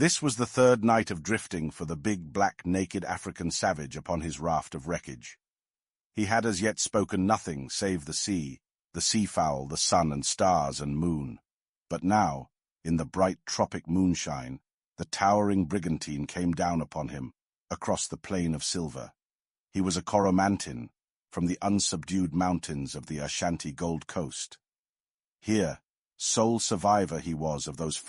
This was the third night of drifting for the big, black, naked African savage upon his raft of wreckage. He had as yet spoken nothing save the seafowl, the sun and stars and moon. But now, in the bright tropic moonshine, the towering brigantine came down upon him, across the plain of silver. He was a Coromantine, from the unsubdued mountains of the Ashanti Gold Coast. Here, sole survivor he was of those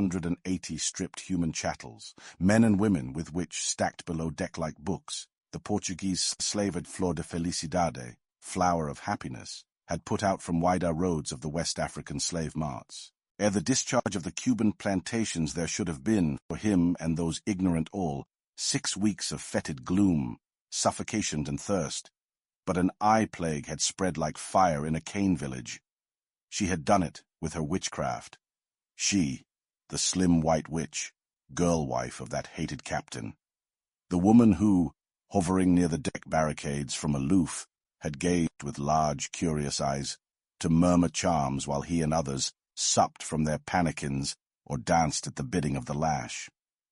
580 stripped human chattels, men and women with which, stacked below deck like books, the Portuguese slaved Flor de Felicidade, flower of happiness, had put out from wider roads of the West African slave marts. Ere the discharge of the Cuban plantations there should have been, for him and those ignorant all, 6 weeks of fetid gloom, suffocation and thirst. But an eye plague had spread like fire in a cane village. She had done it with her witchcraft. She, the slim white witch, girl-wife of that hated captain. The woman who, hovering near the deck barricades from aloof, had gazed with large, curious eyes to murmur charms while he and others supped from their pannikins or danced at the bidding of the lash.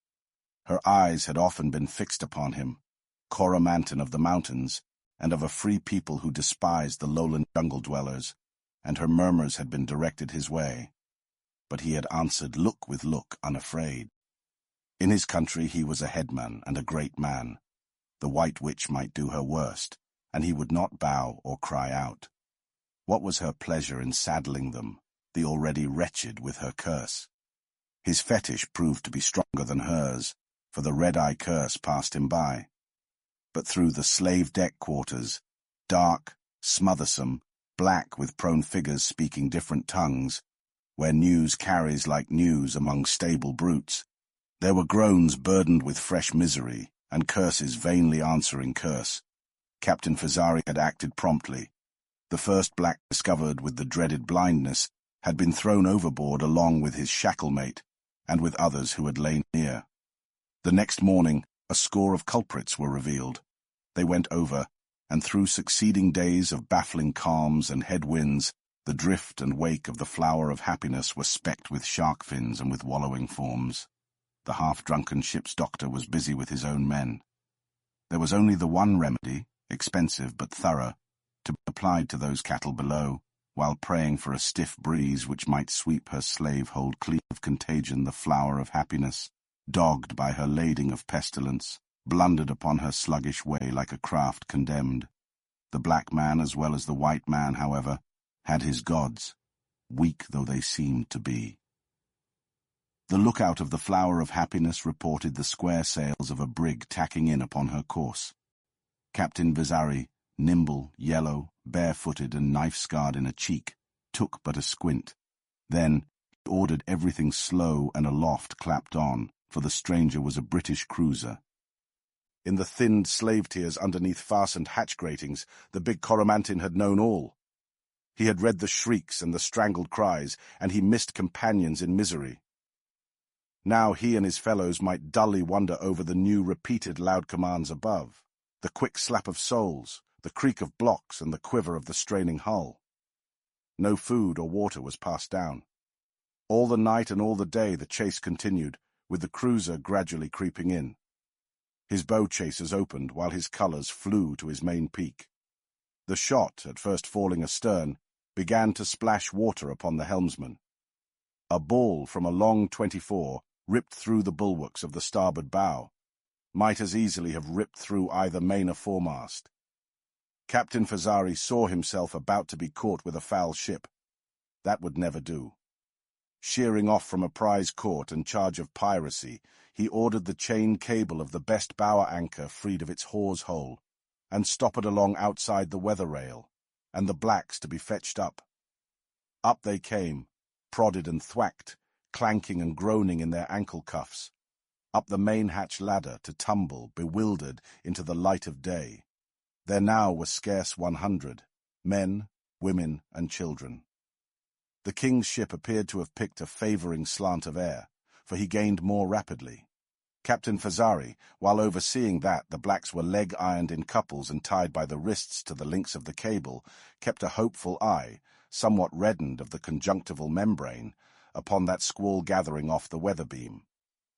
Her eyes had often been fixed upon him, Coromantine of the mountains, and of a free people who despised the lowland jungle dwellers, and her murmurs had been directed his way. But he had answered look with look, unafraid. In his country he was a headman and a great man. The white witch might do her worst, and he would not bow or cry out. What was her pleasure in saddling them, the already wretched, with her curse? His fetish proved to be stronger than hers, for the red-eye curse passed him by. But through the slave deck quarters, dark, smothersome, black with prone figures speaking different tongues, where news carries like news among stable brutes, there were groans burdened with fresh misery, and curses vainly answering curse. Captain Fazari had acted promptly. The first black discovered with the dreaded blindness had been thrown overboard along with his shacklemate, and with others who had lain near. The next morning, a score of culprits were revealed. They went over, and through succeeding days of baffling calms and headwinds, the drift and wake of the flower of happiness were specked with shark fins and with wallowing forms. The half-drunken ship's doctor was busy with his own men. There was only the one remedy, expensive but thorough, to be applied to those cattle below, while praying for a stiff breeze which might sweep her slave-hold clean of contagion, the flower of happiness, dogged by her lading of pestilence, blundered upon her sluggish way like a craft condemned. The black man as well as the white man, however, had his gods, weak though they seemed to be. The lookout of the flower of happiness reported the square sails of a brig tacking in upon her course. Captain Vizari, nimble, yellow, barefooted and knife-scarred in a cheek, took but a squint. Then he ordered everything slow and aloft clapped on, for the stranger was a British cruiser. In the thinned slave tiers underneath fastened hatch gratings, the big Coromantine had known all. He had read the shrieks and the strangled cries, and he missed companions in misery. Now he and his fellows might dully wonder over the new repeated loud commands above, the quick slap of soles, the creak of blocks and the quiver of the straining hull. No food or water was passed down. All the night and all the day the chase continued, with the cruiser gradually creeping in. His bow chasers opened while his colours flew to his main peak. The shot, at first falling astern, began to splash water upon the helmsman. A ball from a long 24 ripped through the bulwarks of the starboard bow, might as easily have ripped through either main or foremast. Captain Fazari saw himself about to be caught with a foul ship. That would never do. Sheering off from a prize court and charge of piracy, he ordered the chain cable of the best bower anchor freed of its hawse hole, and stoppered along outside the weather rail, and the blacks to be fetched up. Up they came, prodded and thwacked, clanking and groaning in their ankle cuffs, up the main hatch ladder to tumble, bewildered, into the light of day. There now were scarce 100, men, women, and children. The king's ship appeared to have picked a favouring slant of air, for he gained more rapidly. Captain Fazari, while overseeing that the blacks were leg-ironed in couples and tied by the wrists to the links of the cable, kept a hopeful eye, somewhat reddened of the conjunctival membrane, upon that squall gathering off the weather beam.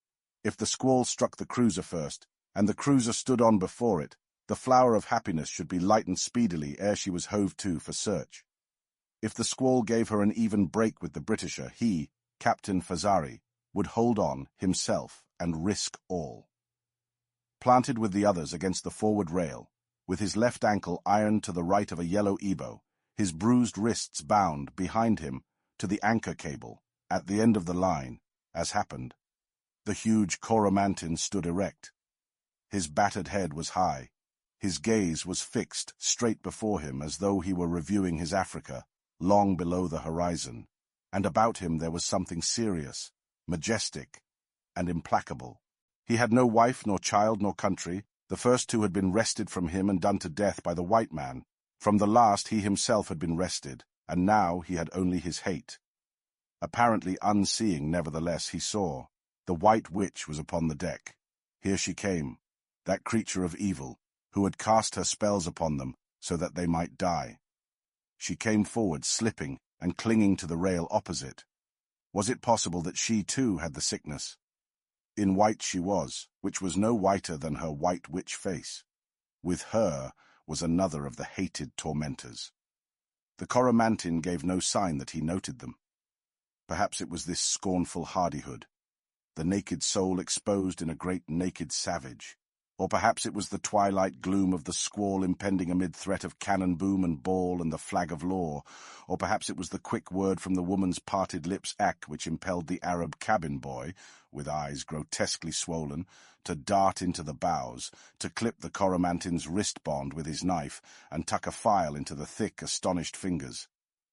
If the squall struck the cruiser first, and the cruiser stood on before it, the Flower of Happiness should be lightened speedily ere she was hove to for search. If the squall gave her an even break with the Britisher, he, Captain Fazari, would hold on himself and risk all. Planted with the others against the forward rail, with his left ankle ironed to the right of a yellow Ebo, his bruised wrists bound, behind him, to the anchor cable, at the end of the line, as happened, the huge Coromantine stood erect. His battered head was high. His gaze was fixed straight before him as though he were reviewing his Africa, long below the horizon, and about him there was something serious, majestic, and implacable. He had no wife, nor child, nor country. The first two had been wrested from him and done to death by the white man. From the last he himself had been wrested, and now he had only his hate. Apparently unseeing, nevertheless, he saw. The White Witch was upon the deck. Here she came, that creature of evil, who had cast her spells upon them so that they might die. She came forward, slipping and clinging to the rail opposite. Was it possible that she too had the sickness? In white she was, which was no whiter than her white witch face. With her was another of the hated tormentors. The Coromantine gave no sign that he noted them. Perhaps it was this scornful hardihood, the naked soul exposed in a great naked savage. Or perhaps it was the twilight gloom of the squall impending amid threat of cannon boom and ball and the flag of law. Or perhaps it was the quick word from the woman's parted lips which impelled the Arab cabin boy, with eyes grotesquely swollen, to dart into the bows, to clip the Coromantine's wrist-bond with his knife, and tuck a file into the thick, astonished fingers.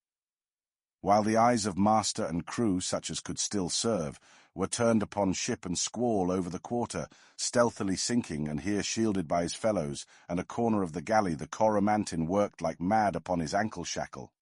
While the eyes of master and crew, such as could still serve, were turned upon ship and squall over the quarter, stealthily sinking, and here shielded by his fellows, and a corner of the galley the Coromantine worked like mad upon his ankle-shackle.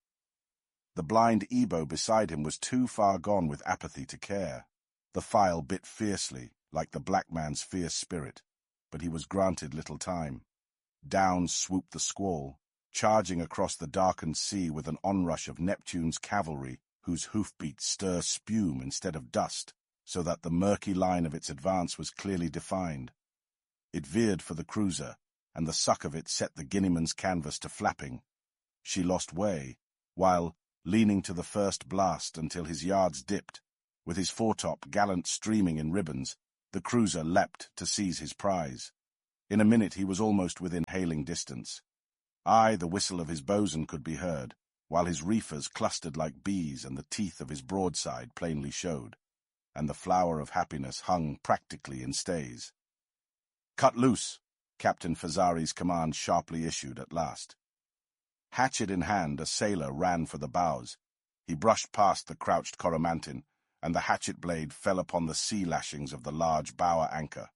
The blind Ebo beside him was too far gone with apathy to care. The file bit fiercely, like the black man's fierce spirit, but he was granted little time. Down swooped the squall, charging across the darkened sea with an onrush of Neptune's cavalry, whose hoofbeats stir spume instead of dust, so that the murky line of its advance was clearly defined. It veered for the cruiser, and the suck of it set the Guineaman's canvas to flapping. She lost way, while, leaning to the first blast until his yards dipped, with his foretop gallant streaming in ribbons, the cruiser leapt to seize his prize. In a minute he was almost within hailing distance. Aye, the whistle of his bosun could be heard, while his reefers clustered like bees and the teeth of his broadside plainly showed, and the Flower of Happiness hung practically in stays. "Cut loose!" Captain Fazari's command sharply issued at last. Hatchet in hand, a sailor ran for the bows. He brushed past the crouched Coromantine, and the hatchet blade fell upon the sea lashings of the large bower anchor.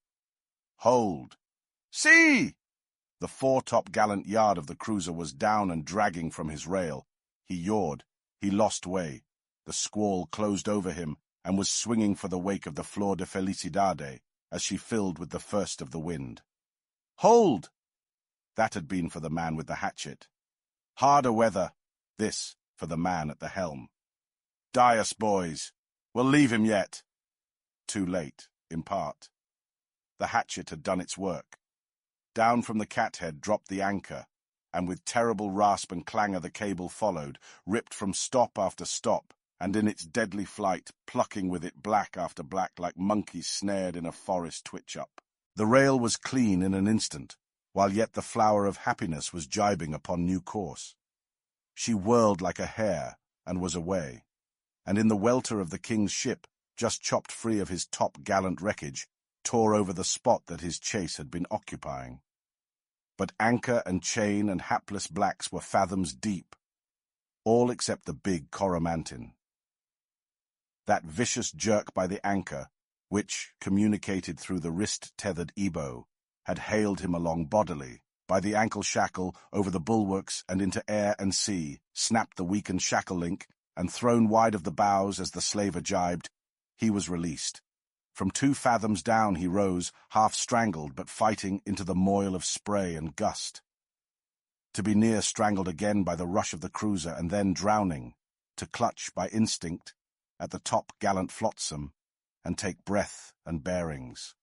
"Hold! See!" The fore-top-gallant yard of the cruiser was down and dragging from his rail. He yawed. He lost way. The squall closed over him and was swinging for the wake of the Flor de Felicidade as she filled with the first of the wind. "Hold!" That had been for the man with the hatchet. Harder weather, this for the man at the helm. "Die us, boys. We'll leave him yet." Too late, in part. The hatchet had done its work. Down from the cathead dropped the anchor, and with terrible rasp and clangor the cable followed, ripped from stop after stop, and in its deadly flight, plucking with it black after black like monkeys snared in a forest twitch-up. The rail was clean in an instant, while yet the Flower of Happiness was jibing upon new course. She whirled like a hare, and was away, and in the welter of the king's ship, just chopped free of his top-gallant wreckage, tore over the spot that his chase had been occupying. But anchor and chain and hapless blacks were fathoms deep, all except the big Coromantine. That vicious jerk by the anchor, which, communicated through the wrist-tethered Ebo, had haled him along bodily, by the ankle-shackle, over the bulwarks and into air and sea, snapped the weakened shackle-link, and thrown wide of the bows as the slaver jibed, he was released. From 2 fathoms down he rose, half strangled but fighting into the moil of spray and gust. To be near strangled again by the rush of the cruiser and then drowning, to clutch by instinct at the top gallant flotsam, and take breath and bearings.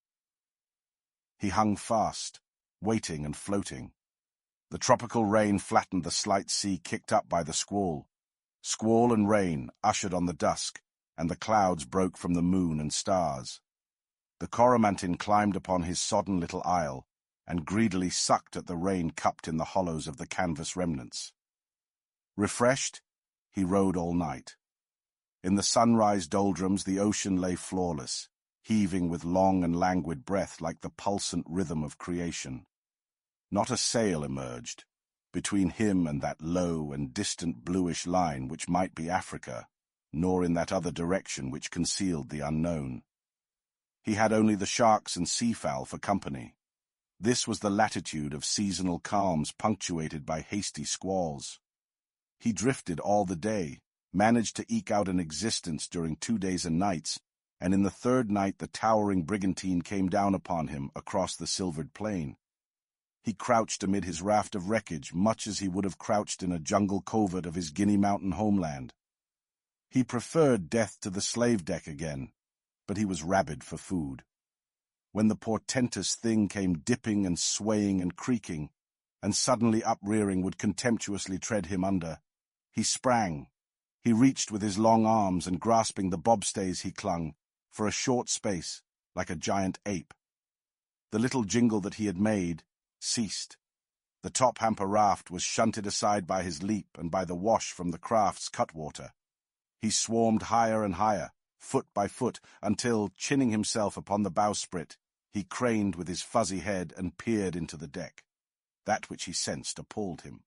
He hung fast, waiting and floating. The tropical rain flattened the slight sea kicked up by the squall. Squall and rain ushered on the dusk, and the clouds broke from the moon and stars. The Coromantин climbed upon his sodden little isle, and greedily sucked at the rain cupped in the hollows of the canvas remnants. Refreshed, he rode all night. In the sunrise doldrums the ocean lay flawless, heaving with long and languid breath like the pulsant rhythm of creation. Not a sail emerged, between him and that low and distant bluish line which might be Africa, nor in that other direction which concealed the unknown. He had only the sharks and seafowl for company. This was the latitude of seasonal calms punctuated by hasty squalls. He drifted all the day, managed to eke out an existence during 2 days and nights, and in the third night the towering brigantine came down upon him across the silvered plain. He crouched amid his raft of wreckage much as he would have crouched in a jungle covert of his Guinea Mountain homeland. He preferred death to the slave deck again, but he was rabid for food. When the portentous thing came dipping and swaying and creaking, and suddenly uprearing would contemptuously tread him under, he sprang. He reached with his long arms and grasping the bobstays he clung, for a short space, like a giant ape. The little jingle that he had made ceased. The top hamper raft was shunted aside by his leap and by the wash from the craft's cutwater. He swarmed higher and higher, foot by foot, until, chinning himself upon the bowsprit, he craned with his fuzzy head and peered into the deck. That which he sensed appalled him.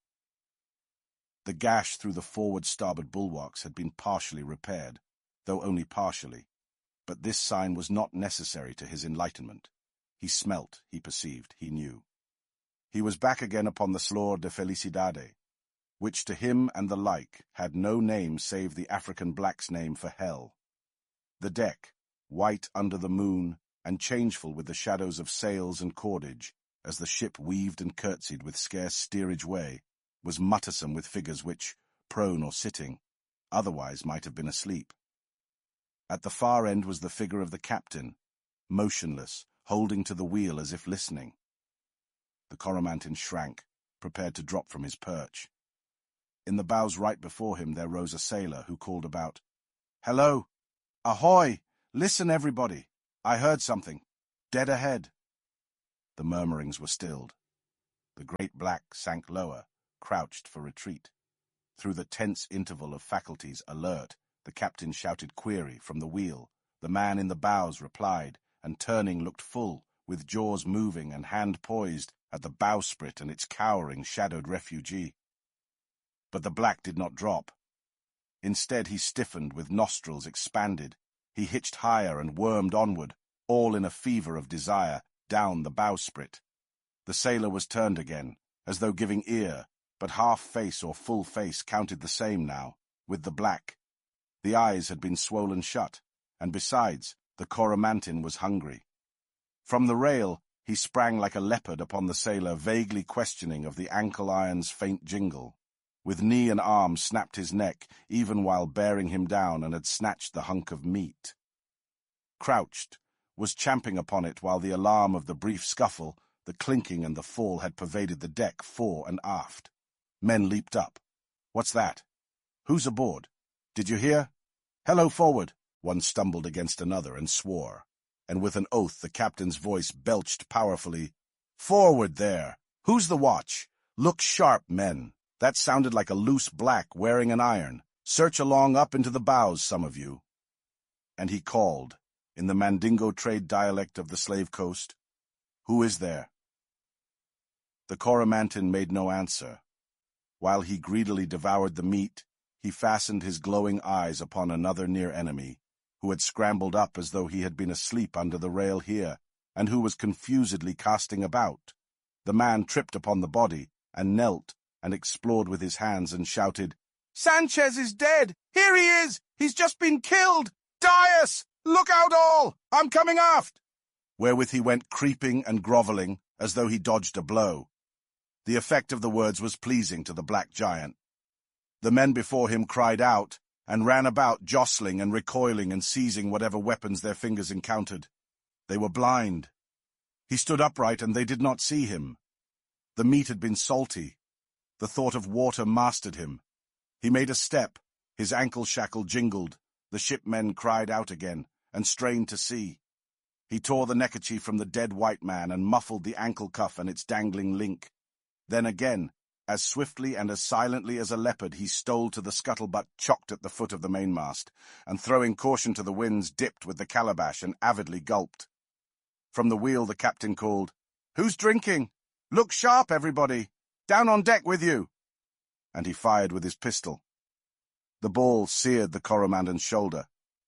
The gash through the forward starboard bulwarks had been partially repaired, though only partially, but this sign was not necessary to his enlightenment. He smelt, he perceived, he knew. He was back again upon the Slor de Felicidade, which to him and the like had no name save the African black's name for hell. The deck, white under the moon, and changeful with the shadows of sails and cordage, as the ship weaved and curtsied with scarce steerage way, was muttersome with figures which, prone or sitting, otherwise might have been asleep. At the far end was the figure of the captain, motionless, holding to the wheel as if listening. The Coromantin shrank, prepared to drop from his perch. In the bows right before him there rose a sailor who called about, "Hello! Ahoy! Listen, everybody! I heard something. Dead ahead." The murmurings were stilled. The great black sank lower, crouched for retreat. Through the tense interval of faculties alert, the captain shouted query from the wheel. The man in the bows replied, and turning looked full, with jaws moving and hand poised, at the bowsprit and its cowering, shadowed refugee. But the black did not drop. Instead he stiffened with nostrils expanded. He hitched higher and wormed onward, all in a fever of desire, down the bowsprit. The sailor was turned again, as though giving ear, but half face or full face counted the same now, with the black. The eyes had been swollen shut, and besides, the Coromantin was hungry. From the rail he sprang like a leopard upon the sailor, vaguely questioning of the ankle iron's faint jingle. With knee and arm snapped his neck, even while bearing him down, and had snatched the hunk of meat. Crouched, was champing upon it while the alarm of the brief scuffle, the clinking and the fall had pervaded the deck fore and aft. Men leaped up. "What's that? Who's aboard? Did you hear? Hello forward!" One stumbled against another and swore, and with an oath the captain's voice belched powerfully, "Forward there! Who's the watch? Look sharp, men! That sounded like a loose black wearing an iron. Search along up into the bows, some of you." And he called, in the Mandingo trade dialect of the slave coast, "Who is there?" The Coromantin made no answer. While he greedily devoured the meat, he fastened his glowing eyes upon another near enemy, who had scrambled up as though he had been asleep under the rail here, and who was confusedly casting about. The man tripped upon the body, and knelt, and explored with his hands, and shouted, "Sanchez is dead! Here he is! He's just been killed! Dias! Look out all! I'm coming aft!" Wherewith he went creeping and grovelling, as though he dodged a blow. The effect of the words was pleasing to the black giant. The men before him cried out, and ran about, jostling and recoiling and seizing whatever weapons their fingers encountered. They were blind. He stood upright, and they did not see him. The meat had been salty. The thought of water mastered him. He made a step. His ankle shackle jingled. The shipmen cried out again, and strained to see. He tore the neckerchief from the dead white man and muffled the ankle cuff and its dangling link. Then again, as swiftly and as silently as a leopard, he stole to the scuttlebutt chocked at the foot of the mainmast, and throwing caution to the winds, dipped with the calabash and avidly gulped. From the wheel the captain called, "Who's drinking? Look sharp, everybody! Down on deck with you!" And he fired with his pistol. The ball seared the Coromandan's shoulder.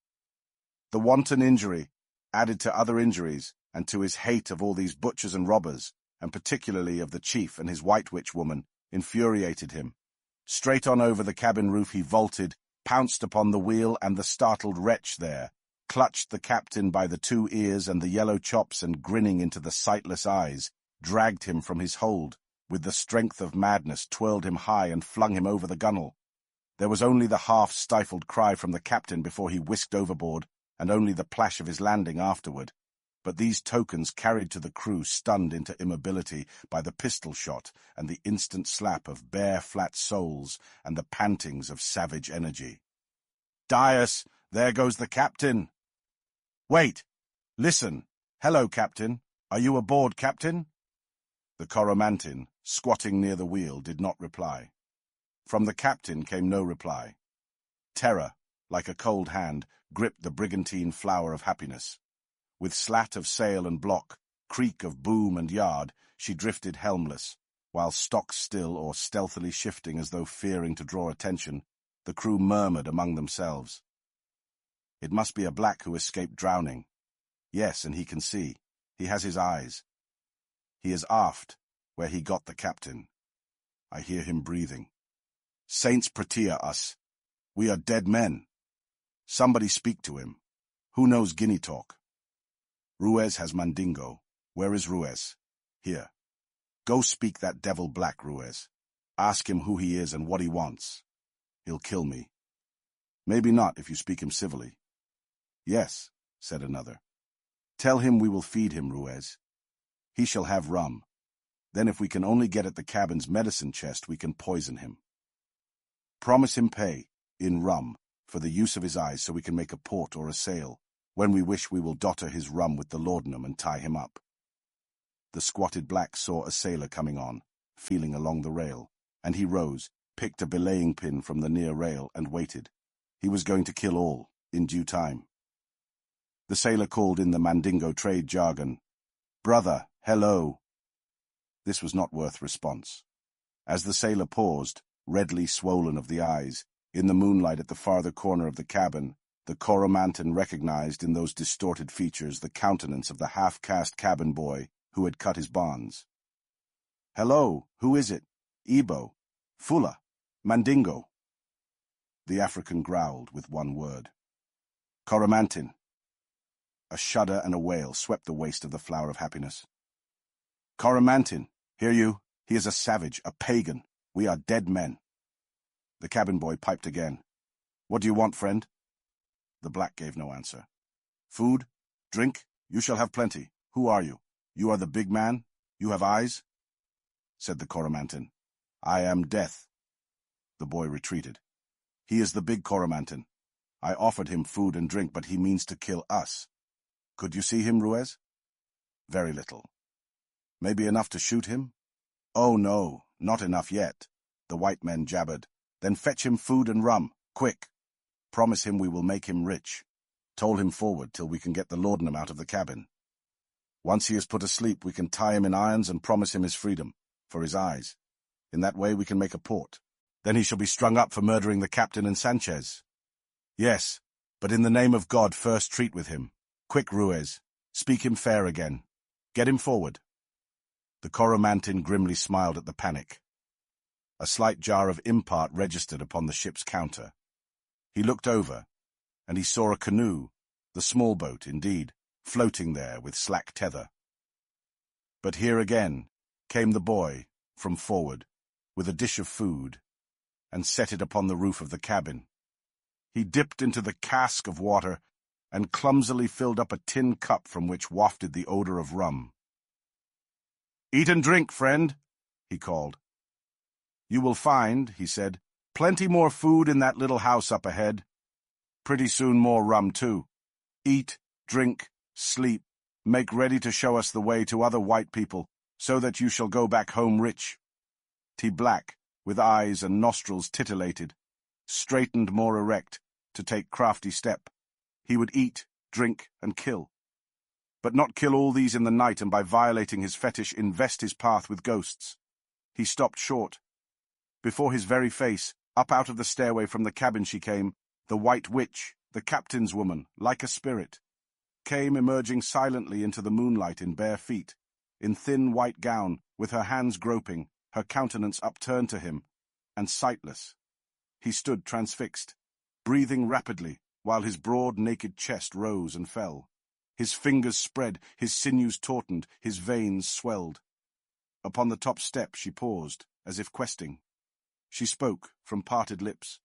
The wanton injury, added to other injuries, and to his hate of all these butchers and robbers, and particularly of the chief and his white witch woman, infuriated him. Straight on over the cabin roof he vaulted, pounced upon the wheel and the startled wretch there, clutched the captain by the 2 ears and the yellow chops, and grinning into the sightless eyes, dragged him from his hold, with the strength of madness twirled him high and flung him over the gunwale. There was only the half-stifled cry from the captain before he whisked overboard, and only the plash of his landing afterward. But these tokens carried to the crew, stunned into immobility by the pistol shot and the instant slap of bare, flat soles and the pantings of savage energy. "Dias, there goes the captain!" "Wait! Listen! Hello, Captain! Are you aboard, Captain?" The Coromantine, squatting near the wheel, did not reply. From the captain came no reply. Terror, like a cold hand, gripped the brigantine flower of happiness. With slat of sail and block, creak of boom and yard, she drifted helmless, while stock still or stealthily shifting as though fearing to draw attention, the crew murmured among themselves. "It must be a black who escaped drowning. Yes, and he can see. He has his eyes. He is aft, where he got the captain. I hear him breathing. Saints pratia us. We are dead men. Somebody speak to him. Who knows Guinea talk? Ruiz has Mandingo. Where is Ruiz? Here. Go speak that devil black, Ruiz. Ask him who he is and what he wants. He'll kill me. Maybe not if you speak him civilly." "Yes," said another. "Tell him we will feed him, Ruiz. He shall have rum. Then if we can only get at the cabin's medicine chest, we can poison him. Promise him pay, in rum, for the use of his eyes, so we can make a port or a sail. When we wish, we will dotter his rum with the laudanum and tie him up." The squatted black saw a sailor coming on, feeling along the rail, and he rose, picked a belaying pin from the near rail, and waited. He was going to kill all, in due time. The sailor called in the Mandingo trade jargon, "Brother, hello." This was not worth response. As the sailor paused, redly swollen of the eyes, in the moonlight at the farther corner of the cabin, the Coromantan recognized in those distorted features the countenance of the half-caste cabin boy who had cut his bonds. "Hello, who is it? Ibo, Fula, Mandingo." The African growled with one word. "Coromantin." A shudder and a wail swept the waist of the flower of happiness. "Coromantin, hear you? He is a savage, a pagan. We are dead men." The cabin boy piped again. "What do you want, friend?" The black gave no answer. "Food? Drink? You shall have plenty. Who are you? You are the big man? You have eyes?" Said the Coromantan. "I am Death." The boy retreated. "He is the big Coromantan. I offered him food and drink, but he means to kill us. Could you see him, Ruiz?" "Very little." "Maybe enough to shoot him?" "Oh, no, not enough yet." The white men jabbered. "Then fetch him food and rum, quick. Promise him we will make him rich. Toll him forward till we can get the laudanum out of the cabin. Once he is put asleep, we can tie him in irons and promise him his freedom, for his eyes. In that way we can make a port. Then he shall be strung up for murdering the captain and Sanchez." "Yes, but in the name of God, first treat with him. Quick, Ruiz. Speak him fair again. Get him forward." The Coromantin grimly smiled at the panic. A slight jar of impart registered upon the ship's counter. He looked over, and he saw a canoe, the small boat, indeed, floating there with slack tether. But here again came the boy, from forward, with a dish of food, and set it upon the roof of the cabin. He dipped into the cask of water and clumsily filled up a tin cup from which wafted the odor of rum. "Eat and drink, friend," he called. "You will find," he said, "plenty more food in that little house up ahead. Pretty soon more rum, too. Eat, drink, sleep, make ready to show us the way to other white people, so that you shall go back home rich." T. Black, with eyes and nostrils titillated, straightened more erect, to take crafty step. He would eat, drink, and kill. But not kill all these in the night and by violating his fetish invest his path with ghosts. He stopped short. Before his very face, up out of the stairway from the cabin she came, the White Witch, the captain's woman, like a spirit, came emerging silently into the moonlight in bare feet, in thin white gown, with her hands groping, her countenance upturned to him, and sightless. He stood transfixed, breathing rapidly, while his broad, naked chest rose and fell. His fingers spread, his sinews tautened, his veins swelled. Upon the top step she paused, as if questing. She spoke from parted lips.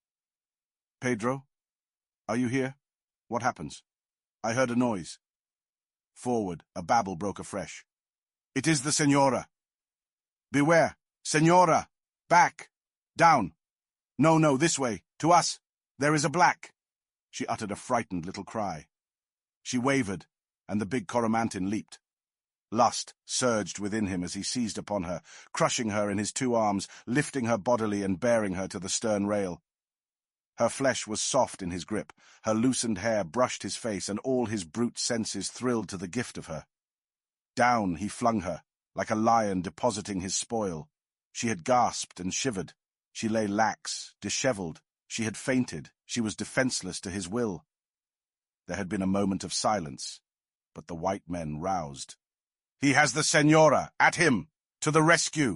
"Pedro? Are you here? What happens? I heard a noise." Forward, a babble broke afresh. "It is the Senora." "Beware! Senora! Back! Down! No, this way! To us! There is a black!" She uttered a frightened little cry. She wavered, and the big Coromantine leaped. Lust surged within him as he seized upon her, crushing her in his two arms, lifting her bodily and bearing her to the stern rail. Her flesh was soft in his grip, her loosened hair brushed his face, and all his brute senses thrilled to the gift of her. Down he flung her, like a lion depositing his spoil. She had gasped and shivered. She lay lax, dishevelled. She had fainted. She was defenceless to his will. There had been a moment of silence, but the white men roused. "He has the Senora! At him! To the rescue!"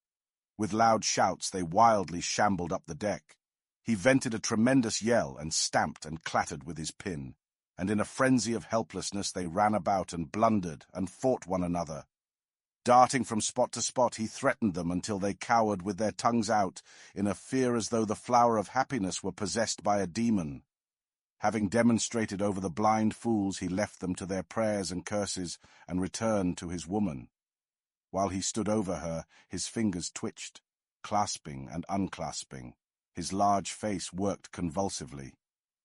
With loud shouts they wildly shambled up the deck. He vented a tremendous yell and stamped and clattered with his pin, and in a frenzy of helplessness they ran about and blundered and fought one another. Darting from spot to spot, he threatened them until they cowered with their tongues out, in a fear as though the flower of happiness were possessed by a demon. Having demonstrated over the blind fools, he left them to their prayers and curses, and returned to his woman. While he stood over her, his fingers twitched, clasping and unclasping. His large face worked convulsively.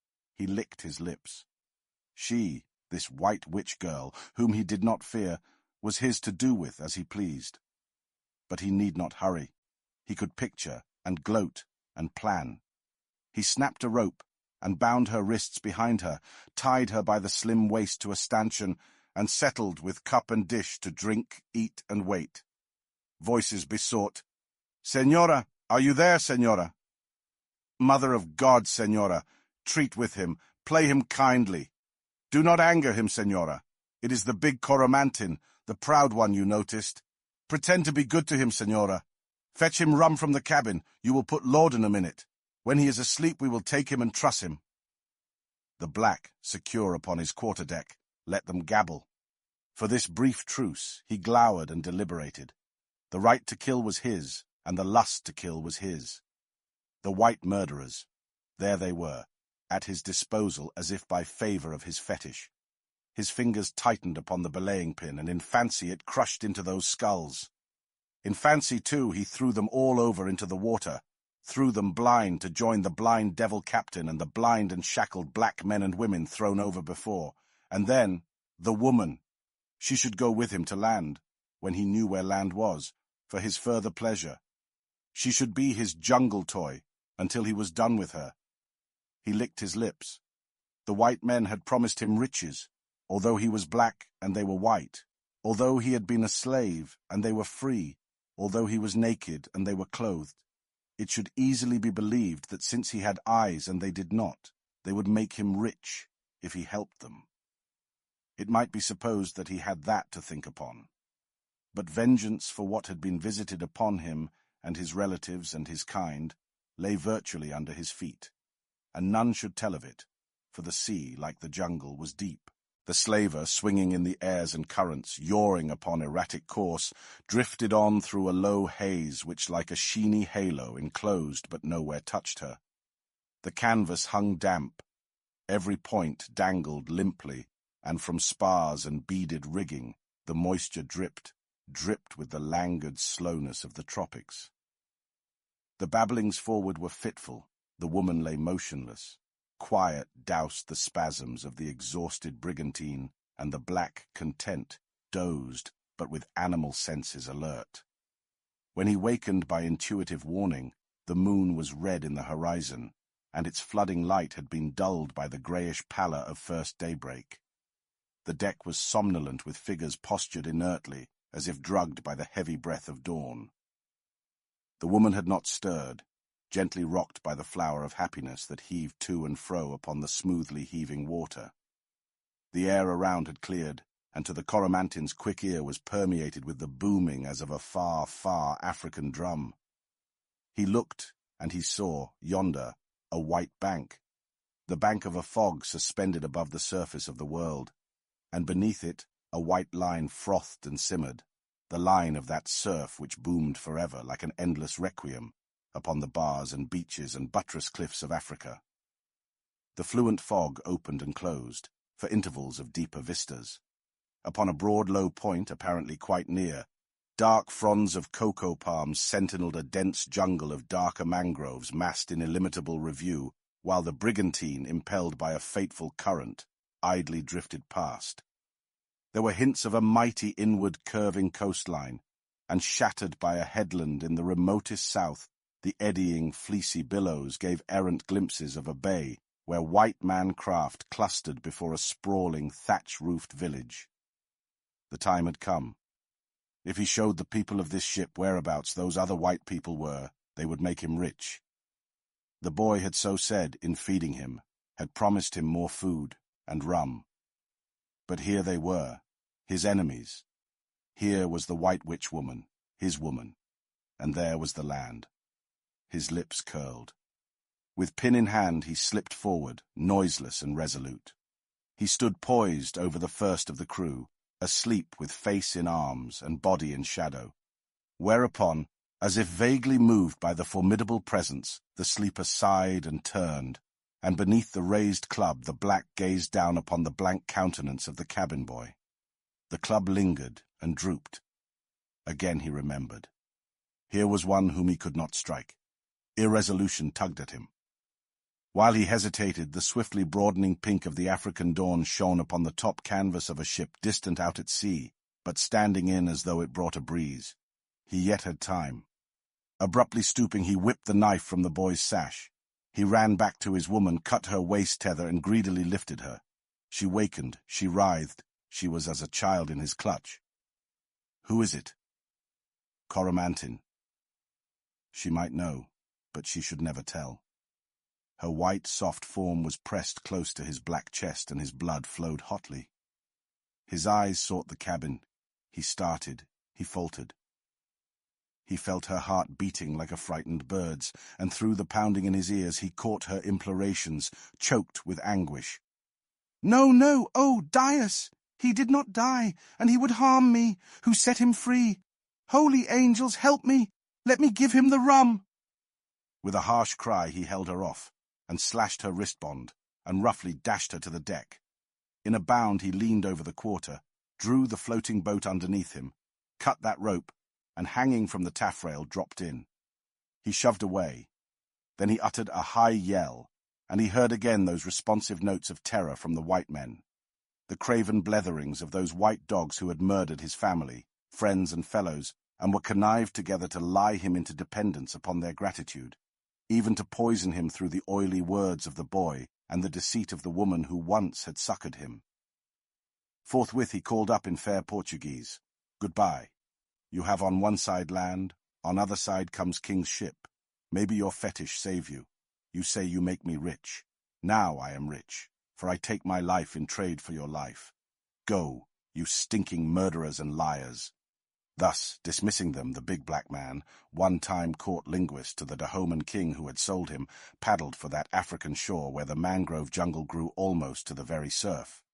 He licked his lips. She, this white witch girl, whom he did not fear, was his to do with as he pleased. But he need not hurry. He could picture and gloat and plan. He snapped a rope and bound her wrists behind her, tied her by the slim waist to a stanchion, and settled with cup and dish to drink, eat, and wait. Voices besought, "Senora, are you there, Senora?" "Mother of God, Senora, treat with him, play him kindly. Do not anger him, Senora. It is the big Coromantine, the proud one you noticed. Pretend to be good to him, Senora. Fetch him rum from the cabin. You will put laudanum in it. When he is asleep, we will take him and truss him." The black, secure upon his quarterdeck, let them gabble. For this brief truce, he glowered and deliberated. The right to kill was his, and the lust to kill was his. The white murderers, there they were, at his disposal as if by favor of his fetish. His fingers tightened upon the belaying pin, and in fancy it crushed into those skulls. In fancy, too, he threw them all over into the water, threw them blind to join the blind devil captain and the blind and shackled black men and women thrown over before. And then, the woman. She should go with him to land, when he knew where land was, for his further pleasure. She should be his jungle toy, until he was done with her. He licked his lips. The white men had promised him riches, although he was black and they were white, although he had been a slave and they were free, although he was naked and they were clothed. It should easily be believed that since he had eyes and they did not, they would make him rich if he helped them. It might be supposed that he had that to think upon. But vengeance for what had been visited upon him and his relatives and his kind lay virtually under his feet, and none should tell of it, for the sea, like the jungle, was deep. The slaver, swinging in the airs and currents, yawing upon erratic course, drifted on through a low haze which like a sheeny halo enclosed but nowhere touched her. The canvas hung damp. Every point dangled limply, and from spars and beaded rigging, the moisture dripped with the languid slowness of the tropics. The babblings forward were fitful. The woman lay motionless. Quiet doused the spasms of the exhausted brigantine, and the black content dozed, but with animal senses alert. When he wakened by intuitive warning, the moon was red in the horizon, and its flooding light had been dulled by the greyish pallor of first daybreak. The deck was somnolent with figures postured inertly, as if drugged by the heavy breath of dawn. The woman had not stirred, gently rocked by the flower of happiness that heaved to and fro upon the smoothly heaving water. The air around had cleared, and to the Coromantin's quick ear was permeated with the booming as of a far, far African drum. He looked, and he saw, yonder, a white bank, the bank of a fog suspended above the surface of the world, and beneath it a white line frothed and simmered, the line of that surf which boomed forever like an endless requiem upon the bars and beaches and buttress cliffs of Africa. The fluent fog opened and closed, for intervals of deeper vistas. Upon a broad low point, apparently quite near, dark fronds of cocoa palms sentineled a dense jungle of darker mangroves massed in illimitable review, while the brigantine, impelled by a fateful current, idly drifted past. There were hints of a mighty inward curving coastline, and shattered by a headland in the remotest south, the eddying, fleecy billows gave errant glimpses of a bay where white man craft clustered before a sprawling, thatch-roofed village. The time had come. If he showed the people of this ship whereabouts those other white people were, they would make him rich. The boy had so said in feeding him, had promised him more food and rum. But here they were, his enemies. Here was the white witch woman, his woman, and there was the land. His lips curled. With pin in hand he slipped forward, noiseless and resolute. He stood poised over the first of the crew, asleep with face in arms and body in shadow. Whereupon, as if vaguely moved by the formidable presence, the sleeper sighed and turned, and beneath the raised club the black gazed down upon the blank countenance of the cabin boy. The club lingered and drooped. Again he remembered. Here was one whom he could not strike. Irresolution tugged at him. While he hesitated, the swiftly broadening pink of the African dawn shone upon the top canvas of a ship distant out at sea, but standing in as though it brought a breeze. He yet had time. Abruptly stooping, he whipped the knife from the boy's sash. He ran back to his woman, cut her waist tether, and greedily lifted her. She wakened, she writhed, she was as a child in his clutch. "Who is it?" "Coromantin." She might know, but she should never tell. Her white, soft form was pressed close to his black chest, and his blood flowed hotly. His eyes sought the cabin. He started, he faltered. He felt her heart beating like a frightened bird's, and through the pounding in his ears he caught her implorations, choked with anguish. "No, no, oh, Dias! He did not die, and he would harm me, who set him free. Holy angels, help me! Let me give him the rum!" With a harsh cry he held her off, and slashed her wristband, and roughly dashed her to the deck. In a bound he leaned over the quarter, drew the floating boat underneath him, cut that rope, and hanging from the taffrail dropped in. He shoved away. Then he uttered a high yell, and he heard again those responsive notes of terror from the white men, the craven bletherings of those white dogs who had murdered his family, friends and fellows, and were connived together to lie him into dependence upon their gratitude, even to poison him through the oily words of the boy and the deceit of the woman who once had succoured him. Forthwith he called up in fair Portuguese, "Goodbye. You have on one side land, on other side comes king's ship. Maybe your fetish save you. You say you make me rich. Now I am rich, for I take my life in trade for your life. Go, you stinking murderers and liars." Thus, dismissing them, the big black man, one-time court linguist to the Dahoman king who had sold him, paddled for that African shore where the mangrove jungle grew almost to the very surf.